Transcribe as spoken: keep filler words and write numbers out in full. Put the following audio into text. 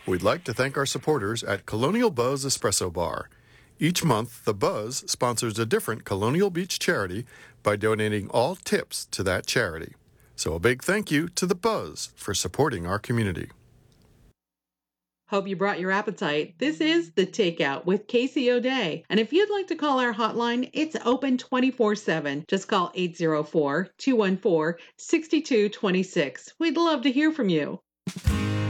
We'd like to thank our supporters at Colonial Buzz Espresso Bar. Each month, the Buzz sponsors a different Colonial Beach charity by donating all tips to that charity. So a big thank you to the Buzz for supporting our community. Hope you brought your appetite. This is The Takeout with Casey O'Day. And if you'd like to call our hotline, it's open twenty-four seven. Just call eight zero four, two one four, six two two six. We'd love to hear from you.